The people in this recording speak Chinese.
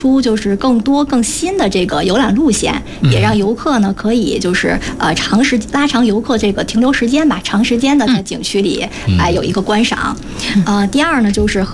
出就是更多更新的这个游览路线，也让游客呢可以就是拉长游客这个停留时间吧，长时间的在景区里有一个观赏。第二呢就是和